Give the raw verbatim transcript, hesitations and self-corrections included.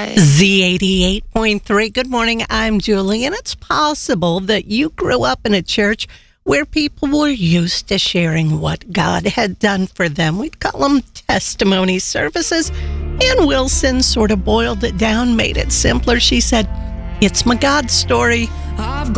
right. Z eighty-eight point three. Good morning, I'm Julie, and it's possible that you grew up in a church where people were used to sharing what God had done for them. We'd call them testimony services. And Wilson sort of boiled it down, made it simpler. She said, "It's my God story." I've